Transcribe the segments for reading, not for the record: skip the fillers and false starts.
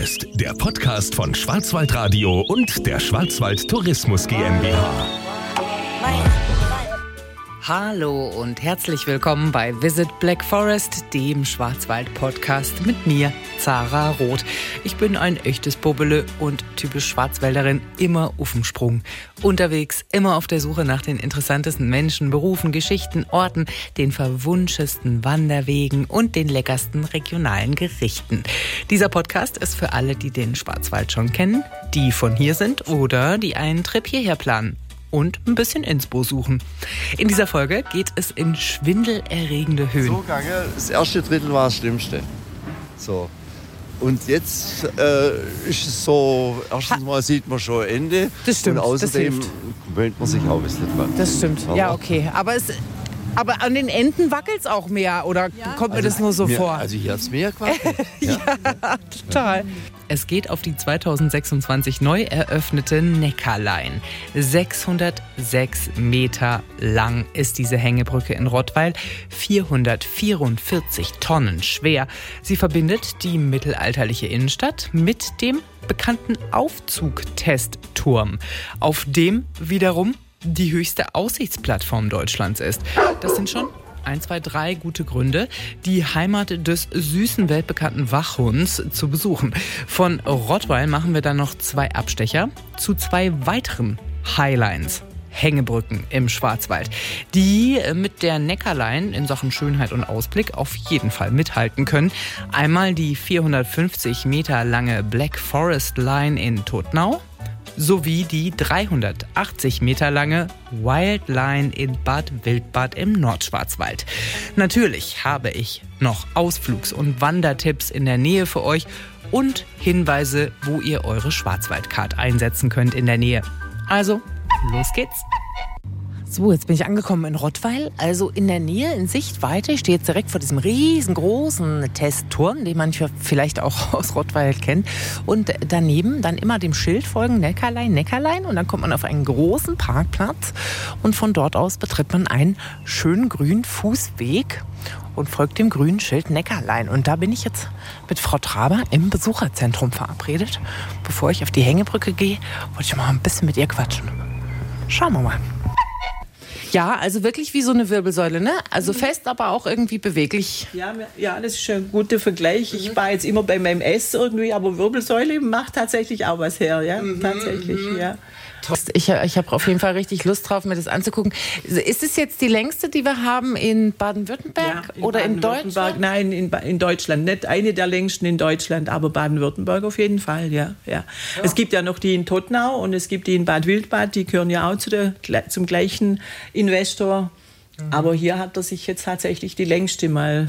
Forest, der Podcast von Schwarzwaldradio und der Schwarzwald Tourismus GmbH. Hallo und herzlich willkommen bei Visit Black Forest, dem Schwarzwald-Podcast mit mir, Zara Roth. Ich bin ein echtes Bobele und typisch Schwarzwälderin, immer auf dem Sprung. Unterwegs, immer auf der Suche nach den interessantesten Menschen, Berufen, Geschichten, Orten, den verwunschesten Wanderwegen und den leckersten regionalen Gerichten. Dieser Podcast ist für alle, die den Schwarzwald schon kennen, die von hier sind oder die einen Trip hierher planen und ein bisschen Inspo suchen. In dieser Folge geht es in schwindelerregende Höhen. So gegangen, das erste Drittel war das Schlimmste. So. Und jetzt ist es so, erstens mal sieht man schon Ende. Das stimmt, und außerdem das gewöhnt man sich auch ein bisschen dran. Das stimmt, ja okay. Aber an den Enden wackelt es auch mehr, oder kommt mir das nur so vor? Also hier hat es mehr gewackelt. Ja, total. Es geht auf die 2026 neu eröffnete Neckarline. 606 Meter lang ist diese Hängebrücke in Rottweil, 444 Tonnen schwer. Sie verbindet die mittelalterliche Innenstadt mit dem bekannten Aufzugtestturm, auf dem wiederum die höchste Aussichtsplattform Deutschlands ist. Das sind schon 1, 2, 3 gute Gründe, die Heimat des süßen, weltbekannten Wachhunds zu besuchen. Von Rottweil machen wir dann noch 2 Abstecher zu 2 weiteren Highlines. Hängebrücken im Schwarzwald, die mit der Neckarline in Sachen Schönheit und Ausblick auf jeden Fall mithalten können. Einmal die 450 Meter lange Black Forest Line in Todtnau sowie die 380 Meter lange Wildline in Bad Wildbad im Nordschwarzwald. Natürlich habe ich noch Ausflugs- und Wandertipps in der Nähe für euch und Hinweise, wo ihr eure Schwarzwaldcard einsetzen könnt in der Nähe. Also, los geht's! So, jetzt bin ich angekommen in Rottweil, also in der Nähe, in Sichtweite. Ich stehe jetzt direkt vor diesem riesengroßen Testturm, den man vielleicht auch aus Rottweil kennt. Und daneben dann immer dem Schild folgen, Neckarline, Neckarline. Und dann kommt man auf einen großen Parkplatz. Und von dort aus betritt man einen schönen grünen Fußweg und folgt dem grünen Schild Neckarline. Und da bin ich jetzt mit Frau Traber im Besucherzentrum verabredet. Bevor ich auf die Hängebrücke gehe, wollte ich mal ein bisschen mit ihr quatschen. Schauen wir mal. Ja, also wirklich wie so eine Wirbelsäule, ne? Also fest, aber auch irgendwie beweglich. Ja, das ist schon ein guter Vergleich. Ich war jetzt immer bei meinem S irgendwie, aber Wirbelsäule macht tatsächlich auch was her, ja? Tatsächlich, ja. Ich habe auf jeden Fall richtig Lust drauf, mir das anzugucken. Ist es jetzt die längste, die wir haben in Baden-Württemberg oder in Deutschland? Nein, in Deutschland. Nicht eine der längsten in Deutschland, aber Baden-Württemberg auf jeden Fall, ja. Es gibt ja noch die in Todtnau und es gibt die in Bad Wildbad, die gehören ja auch zum gleichen Investor. Aber hier hat er sich jetzt tatsächlich die längste mal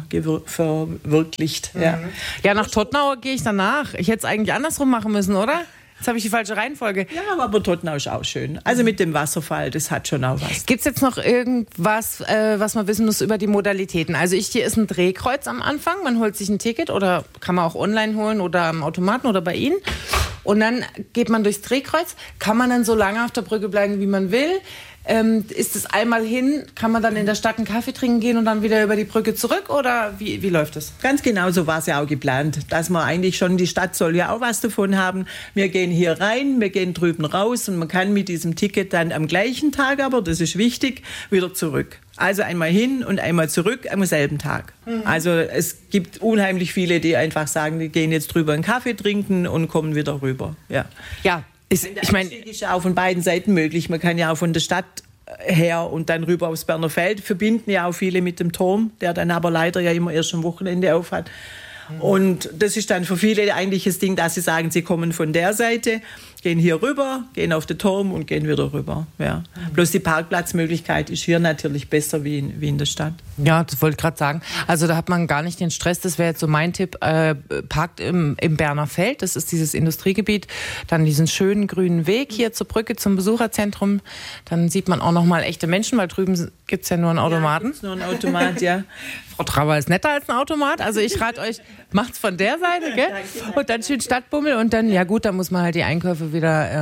verwirklicht. Ja, nach Todtnau gehe ich danach. Ich hätte es eigentlich andersrum machen müssen, oder? Jetzt habe ich die falsche Reihenfolge. Ja, aber Todtnau ist auch schön. Also mit dem Wasserfall, das hat schon auch was. Gibt es jetzt noch irgendwas, was man wissen muss über die Modalitäten? Also hier ist ein Drehkreuz am Anfang. Man holt sich ein Ticket oder kann man auch online holen oder am Automaten oder bei Ihnen. Und dann geht man durchs Drehkreuz. Kann man dann so lange auf der Brücke bleiben, wie man will? Ist es einmal hin, kann man dann in der Stadt einen Kaffee trinken gehen und dann wieder über die Brücke zurück oder wie läuft das? Ganz genau so war es ja auch geplant, dass man eigentlich schon, die Stadt soll ja auch was davon haben. Wir gehen hier rein, wir gehen drüben raus und man kann mit diesem Ticket dann am gleichen Tag, aber das ist wichtig, wieder zurück. Also einmal hin und einmal zurück am selben Tag. Also es gibt unheimlich viele, die einfach sagen, die gehen jetzt drüber einen Kaffee trinken und kommen wieder rüber. Ja. Ich meine, ist ja auch von beiden Seiten möglich. Man kann ja auch von der Stadt her und dann rüber aufs Berner Feld. Verbinden ja auch viele mit dem Turm, der dann aber leider ja immer erst am Wochenende auf hat. Und das ist dann für viele eigentlich das Ding, dass sie sagen, sie kommen von der Seite, gehen hier rüber, gehen auf den Turm und gehen wieder rüber. Ja. Bloß die Parkplatzmöglichkeit ist hier natürlich besser wie in der Stadt. Ja, das wollte ich gerade sagen. Also da hat man gar nicht den Stress. Das wäre jetzt so mein Tipp. Parkt im Berner Feld, das ist dieses Industriegebiet. Dann diesen schönen grünen Weg hier zur Brücke, zum Besucherzentrum. Dann sieht man auch noch mal echte Menschen, weil drüben gibt es ja nur einen Automaten. Ja, gibt's nur einen Automat, ja. Frau Traber ist netter als ein Automat. Also ich rate euch, macht's von der Seite, gell? Und dann schön Stadtbummel und dann, ja gut, dann muss man halt die Einkäufe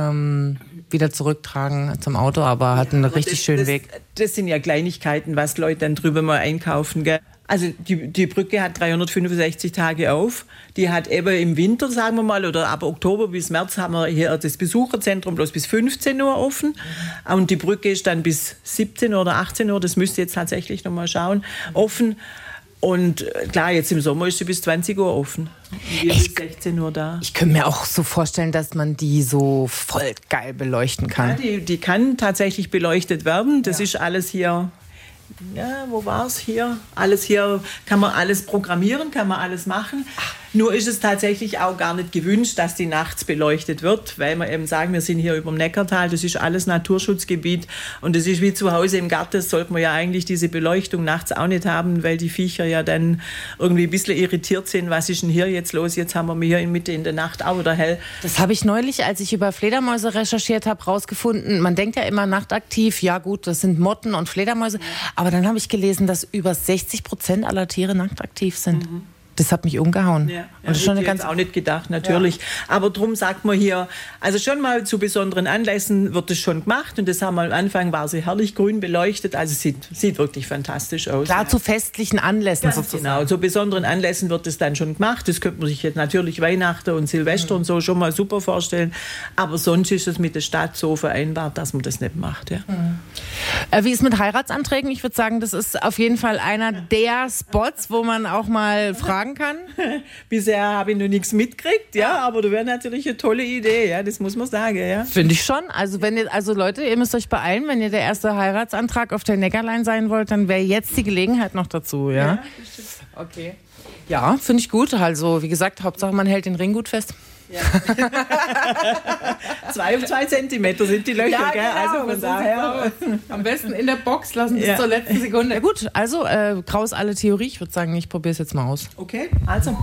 wieder zurücktragen zum Auto, aber hat einen richtig schönen Weg. Das sind ja Kleinigkeiten, was Leute dann drüber mal einkaufen, gell? Also die Brücke hat 365 Tage auf. Die hat eben im Winter, sagen wir mal, oder ab Oktober bis März haben wir hier das Besucherzentrum bloß bis 15 Uhr offen. Und die Brücke ist dann bis 17 Uhr oder 18 Uhr, das müsst ihr jetzt tatsächlich noch mal schauen, offen. Und klar, jetzt im Sommer ist sie bis 20 Uhr offen. Wir bis 16 Uhr da. Ich könnte mir auch so vorstellen, dass man die so voll geil beleuchten kann. Ja, die kann tatsächlich beleuchtet werden. Das ist alles hier. Ja, wo war es hier? Alles hier kann man alles programmieren, kann man alles machen. Nur ist es tatsächlich auch gar nicht gewünscht, dass die nachts beleuchtet wird, weil wir eben sagen, wir sind hier über dem Neckartal, das ist alles Naturschutzgebiet und das ist wie zu Hause im Garten, das sollte man ja eigentlich diese Beleuchtung nachts auch nicht haben, weil die Viecher ja dann irgendwie ein bisschen irritiert sind. Was ist denn hier jetzt los? Jetzt haben wir hier Mitte in der Nacht auch wieder hell. Das habe ich neulich, als ich über Fledermäuse recherchiert habe, rausgefunden. Man denkt ja immer nachtaktiv, ja gut, das sind Motten und Fledermäuse. Aber dann habe ich gelesen, dass über 60% aller Tiere nachtaktiv sind. Das hat mich umgehauen. Ja, und das ist schon eine ganz auch nicht gedacht, natürlich. Ja. Aber drum sagt man hier, also schon mal zu besonderen Anlässen wird es schon gemacht. Und das haben wir am Anfang, war sie herrlich grün beleuchtet. Also sieht wirklich fantastisch aus. Klar, zu festlichen Anlässen ganz sozusagen. Genau, zu besonderen Anlässen wird es dann schon gemacht. Das könnte man sich jetzt natürlich Weihnachten und Silvester und so schon mal super vorstellen. Aber sonst ist es mit der Stadt so vereinbart, dass man das nicht macht. Ja. Wie ist mit Heiratsanträgen? Ich würde sagen, das ist auf jeden Fall einer der Spots, wo man auch mal fragen kann. Bisher habe ich noch nichts mitgekriegt, ja, aber das wäre natürlich eine tolle Idee, ja, das muss man sagen, ja. Finde ich schon. Also Leute, ihr müsst euch beeilen, wenn ihr der erste Heiratsantrag auf der Neckarlein sein wollt, dann wäre jetzt die Gelegenheit noch dazu, ja. Okay. Ja, finde ich gut. Also wie gesagt, Hauptsache man hält den Ring gut fest. Ja. 2 Zentimeter sind die Löcher, ja, gell? Genau, also von daher. Am besten in der Box lassen bis zur letzten Sekunde. Gut, also Kraus alle Theorie. Ich würde sagen, ich probiere es jetzt mal aus. Okay, also.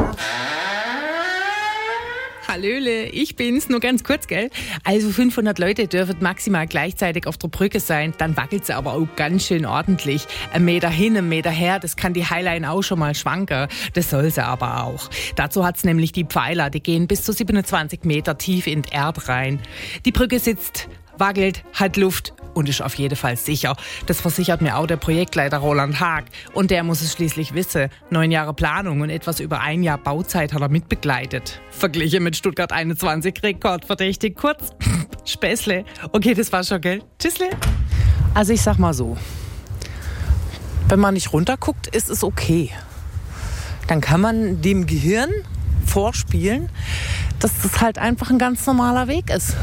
Hallöle, ich bin's, nur ganz kurz, gell? Also 500 Leute dürfen maximal gleichzeitig auf der Brücke sein, dann wackelt sie aber auch ganz schön ordentlich. 1 Meter hin, 1 Meter her, das kann die Highline auch schon mal schwanken. Das soll sie aber auch. Dazu hat's nämlich die Pfeiler, die gehen bis zu 27 Meter tief in die Erde rein. Die Brücke sitzt, wackelt, hat Luft und ist auf jeden Fall sicher. Das versichert mir auch der Projektleiter Roland Haag. Und der muss es schließlich wissen. 9 Jahre Planung und etwas über 1 Jahr Bauzeit hat er mitbegleitet. Verglichen mit Stuttgart 21 rekordverdächtig kurz. Späßle. Okay, das war schon, gell? Tschüssle. Also ich sag mal so. Wenn man nicht runterguckt, ist es okay. Dann kann man dem Gehirn vorspielen, dass das halt einfach ein ganz normaler Weg ist.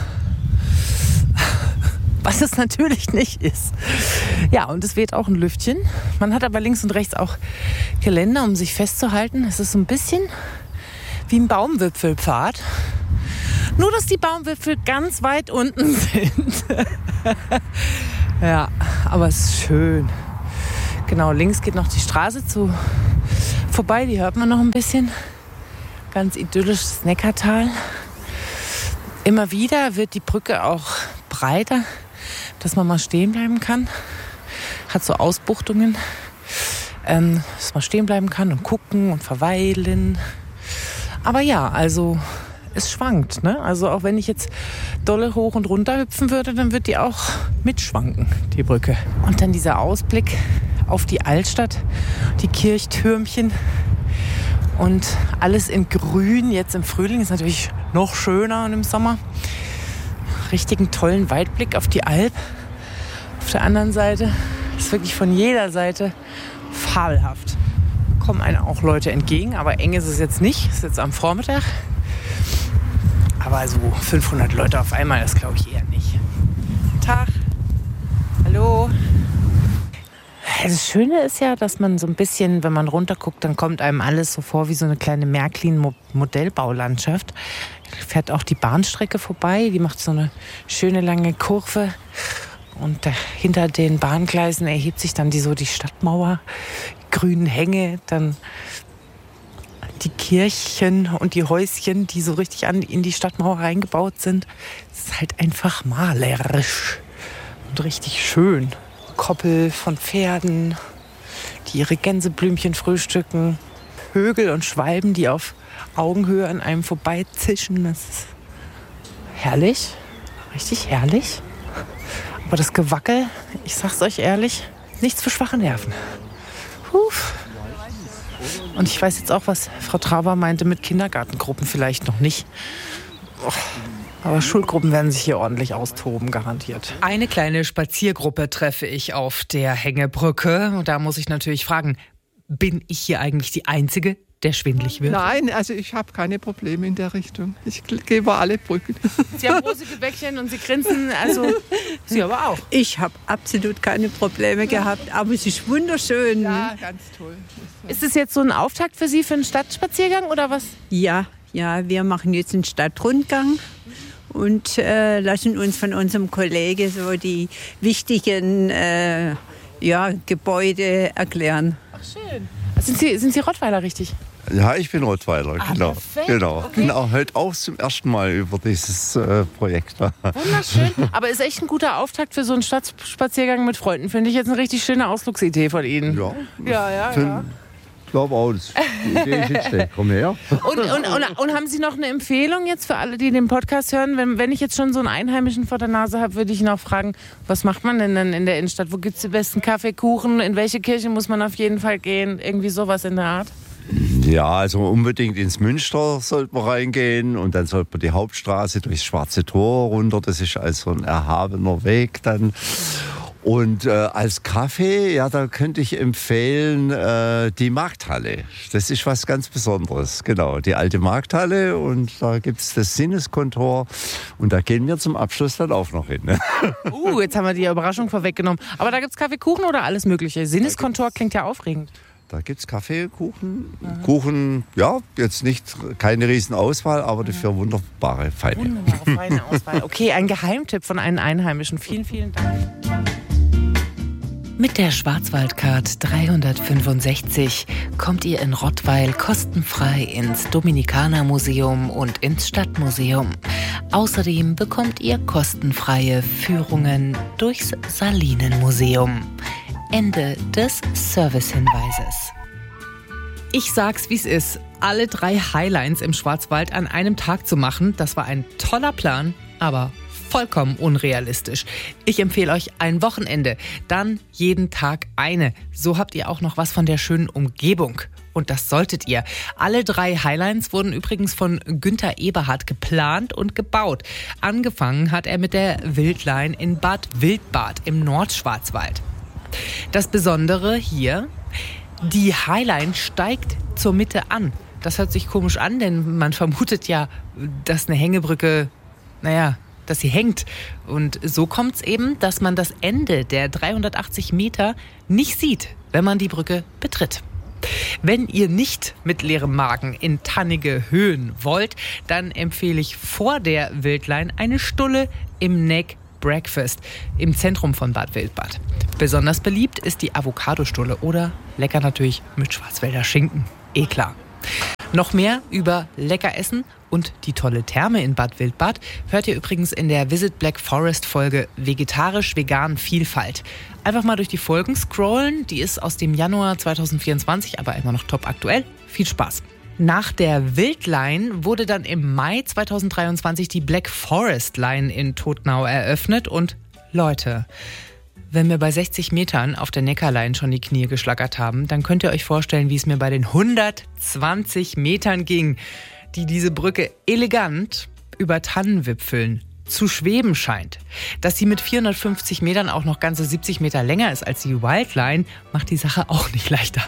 Was es natürlich nicht ist. Ja, und es weht auch ein Lüftchen. Man hat aber links und rechts auch Geländer, um sich festzuhalten. Es ist so ein bisschen wie ein Baumwipfelpfad. Nur, dass die Baumwipfel ganz weit unten sind. Ja, aber es ist schön. Genau, links geht noch die Straße vorbei. Die hört man noch ein bisschen. Ganz idyllisches Neckartal. Immer wieder wird die Brücke auch breiter, dass man mal stehen bleiben kann. Hat so Ausbuchtungen, dass man stehen bleiben kann und gucken und verweilen. Aber ja, also es schwankt, ne? Also auch wenn ich jetzt dolle hoch und runter hüpfen würde, dann wird die auch mitschwanken, die Brücke. Und dann dieser Ausblick auf die Altstadt, die Kirchtürmchen und alles in Grün. Jetzt im Frühling ist natürlich noch schöner und im Sommer. Richtigen tollen Weitblick auf die Alp. Auf der anderen Seite ist wirklich von jeder Seite fabelhaft. Kommen einem auch Leute entgegen, aber eng ist es jetzt nicht. Es ist jetzt am Vormittag. Aber so 500 Leute auf einmal, das glaube ich eher nicht. Tag. Hallo. Das Schöne ist ja, dass man so ein bisschen, wenn man runterguckt, dann kommt einem alles so vor wie so eine kleine Märklin-Modellbaulandschaft. Da fährt auch die Bahnstrecke vorbei, die macht so eine schöne lange Kurve. Und hinter den Bahngleisen erhebt sich dann die Stadtmauer, grünen Hänge, dann die Kirchen und die Häuschen, die so richtig in die Stadtmauer reingebaut sind. Es ist halt einfach malerisch und richtig schön. Koppel von Pferden, die ihre Gänseblümchen frühstücken, Vögel und Schwalben, die auf Augenhöhe an einem vorbeizischen. Das ist herrlich, richtig herrlich. Aber das Gewackel, ich sag's euch ehrlich, nichts für schwache Nerven. Und ich weiß jetzt auch, was Frau Trauber meinte mit Kindergartengruppen vielleicht noch nicht. Aber Schulgruppen werden sich hier ordentlich austoben, garantiert. Eine kleine Spaziergruppe treffe ich auf der Hängebrücke. Und da muss ich natürlich fragen, bin ich hier eigentlich die Einzige, der schwindelig wird? Nein, also ich habe keine Probleme in der Richtung. Ich gehe über alle Brücken. Sie haben rosige Bäckchen und Sie grinsen, also Sie aber auch. Ich habe absolut keine Probleme gehabt, aber es ist wunderschön. Ja, ganz toll. Ist es jetzt so ein Auftakt für Sie für einen Stadtspaziergang oder was? Ja, wir machen jetzt einen Stadtrundgang und lassen uns von unserem Kollegen so die wichtigen Gebäude erklären. Ach schön. Sind Sie Rottweiler, richtig? Ja, ich bin Rottweiler, genau. Perfekt. Genau. Okay. Bin auch heute auch zum ersten Mal über dieses Projekt. Wunderschön. Aber ist echt ein guter Auftakt für so einen Stadtspaziergang mit Freunden. Finde ich jetzt eine richtig schöne Ausflugsidee von Ihnen. Ja. Ich glaube auch, die Idee ist jetzt weg. Komm her. Und haben Sie noch eine Empfehlung jetzt für alle, die den Podcast hören? Wenn ich jetzt schon so einen Einheimischen vor der Nase habe, würde ich ihn auch fragen, was macht man denn dann in der Innenstadt? Wo gibt es die besten Kaffeekuchen? In welche Kirche muss man auf jeden Fall gehen? Irgendwie sowas in der Art? Ja, also unbedingt ins Münster sollte man reingehen und dann sollte man die Hauptstraße durchs Schwarze Tor runter. Das ist also ein erhabener Weg dann. Und als Kaffee, ja, da könnte ich empfehlen die Markthalle. Das ist was ganz Besonderes, genau. Die alte Markthalle und da gibt es das Sinneskontor und da gehen wir zum Abschluss dann auch noch hin. Ne? Jetzt haben wir die Überraschung vorweggenommen. Aber da gibt es Kaffeekuchen oder alles Mögliche? Sinneskontor klingt ja aufregend. Da gibt es Kaffee, Kuchen. Kuchen, ja, jetzt keine Riesenauswahl, aber dafür wunderbare feine. Wunderbare feine Auswahl. Okay, ein Geheimtipp von einem Einheimischen. Vielen, vielen Dank. Mit der Schwarzwaldcard 365 kommt ihr in Rottweil kostenfrei ins Dominikanermuseum und ins Stadtmuseum. Außerdem bekommt ihr kostenfreie Führungen durchs Salinenmuseum. Ende des Servicehinweises. Ich sag's, wie's ist. Alle 3 Highlines im Schwarzwald an einem Tag zu machen, das war ein toller Plan, aber vollkommen unrealistisch. Ich empfehle euch ein Wochenende, dann jeden Tag eine. So habt ihr auch noch was von der schönen Umgebung. Und das solltet ihr. Alle 3 Highlines wurden übrigens von Günther Eberhardt geplant und gebaut. Angefangen hat er mit der Wildline in Bad Wildbad im Nordschwarzwald. Das Besondere hier, die Highline steigt zur Mitte an. Das hört sich komisch an, denn man vermutet ja, dass eine Hängebrücke, dass sie hängt. Und so kommt es eben, dass man das Ende der 380 Meter nicht sieht, wenn man die Brücke betritt. Wenn ihr nicht mit leerem Magen in tannige Höhen wollt, dann empfehle ich vor der Wildline eine Stulle im Neck Breakfast im Zentrum von Bad Wildbad. Besonders beliebt ist die Avocadostulle oder lecker natürlich mit Schwarzwälder Schinken. Klar. Noch mehr über Leckeressen und die tolle Therme in Bad Wildbad hört ihr übrigens in der Visit Black Forest Folge Vegetarisch-Vegan Vielfalt. Einfach mal durch die Folgen scrollen, die ist aus dem Januar 2024, aber immer noch top aktuell. Viel Spaß. Nach der Wildline wurde dann im Mai 2023 die Black Forest Line in Todtnau eröffnet und Leute, wenn wir bei 60 Metern auf der Neckarline schon die Knie geschlackert haben, dann könnt ihr euch vorstellen, wie es mir bei den 120 Metern ging, die diese Brücke elegant über Tannenwipfeln zu schweben scheint. Dass sie mit 450 Metern auch noch ganze 70 Meter länger ist als die Wildline, macht die Sache auch nicht leichter.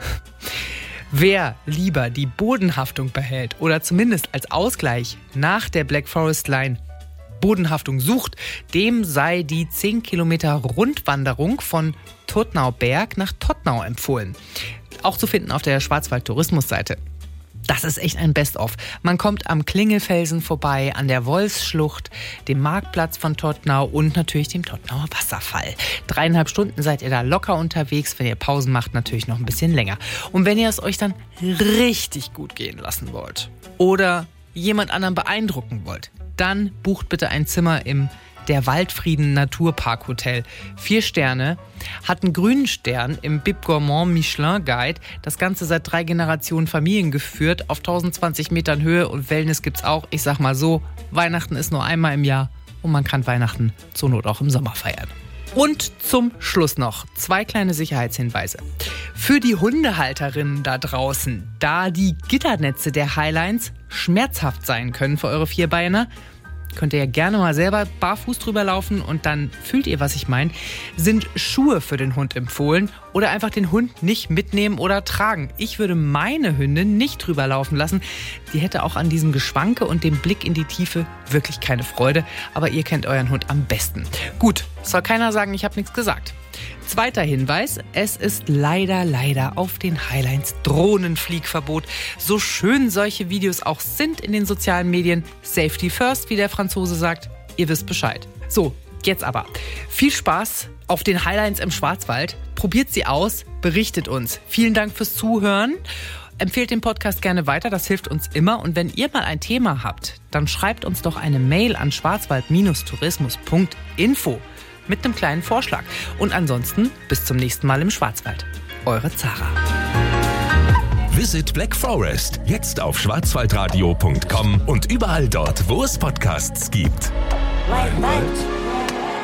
Wer lieber die Bodenhaftung behält oder zumindest als Ausgleich nach der Black Forest Line Bodenhaftung sucht, dem sei die 10 Kilometer Rundwanderung von Todtnauberg nach Todtnau empfohlen. Auch zu finden auf der Schwarzwald-Tourismus-Seite. Das ist echt ein Best-of. Man kommt am Klingelfelsen vorbei, an der Wolfsschlucht, dem Marktplatz von Todtnau und natürlich dem Todtnauer Wasserfall. 3,5 Stunden seid ihr da locker unterwegs. Wenn ihr Pausen macht, natürlich noch ein bisschen länger. Und wenn ihr es euch dann richtig gut gehen lassen wollt oder jemand anderen beeindrucken wollt, dann bucht bitte ein Zimmer im der Waldfrieden Naturpark Hotel. 4 Sterne, hat einen grünen Stern im Bib Gourmand Michelin Guide. Das Ganze seit 3 Generationen Familien geführt, auf 1020 Metern Höhe und Wellness gibt's auch. Ich sag mal so, Weihnachten ist nur einmal im Jahr und man kann Weihnachten zur Not auch im Sommer feiern. Und zum Schluss noch 2 kleine Sicherheitshinweise. Für die Hundehalterinnen da draußen, da die Gitternetze der Highlines schmerzhaft sein können für eure Vierbeiner, könnt ihr ja gerne mal selber barfuß drüber laufen und dann fühlt ihr, was ich meine, sind Schuhe für den Hund empfohlen oder einfach den Hund nicht mitnehmen oder tragen. Ich würde meine Hündin nicht drüber laufen lassen. Die hätte auch an diesem Geschwanke und dem Blick in die Tiefe wirklich keine Freude, aber ihr kennt euren Hund am besten. Gut, soll keiner sagen, ich habe nichts gesagt. Zweiter Hinweis, es ist leider auf den Highlines Drohnenfliegverbot. So schön solche Videos auch sind in den sozialen Medien, Safety first, wie der Franzose sagt, ihr wisst Bescheid. So, jetzt aber. Viel Spaß auf den Highlines im Schwarzwald. Probiert sie aus, berichtet uns. Vielen Dank fürs Zuhören. Empfehlt den Podcast gerne weiter, das hilft uns immer. Und wenn ihr mal ein Thema habt, dann schreibt uns doch eine Mail an schwarzwald-tourismus.info. mit einem kleinen Vorschlag. Und ansonsten bis zum nächsten Mal im Schwarzwald. Eure Zara. Visit Black Forest jetzt auf schwarzwaldradio.com und überall dort, wo es Podcasts gibt. Wald, Wald.